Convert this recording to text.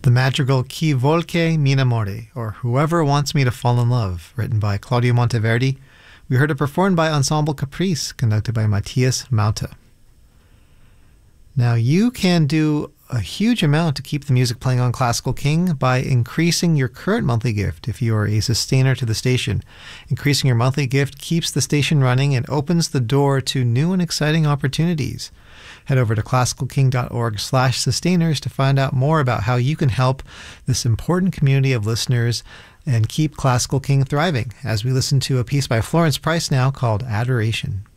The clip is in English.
the madrigal Chi Volque M'Inamore, or Whoever Wants Me to Fall in Love, written by Claudio Monteverdi. We heard it performed by Ensemble Caprice, conducted by Matthias Mauta. Now, you can do a huge amount to keep the music playing on Classical King by increasing your current monthly gift if you are a sustainer to the station. Increasing your monthly gift keeps the station running and opens the door to new and exciting opportunities. Head over to classicalking.org/sustainers to find out more about how you can help this important community of listeners and keep Classical King thriving, as we listen to a piece by Florence Price now called Adoration.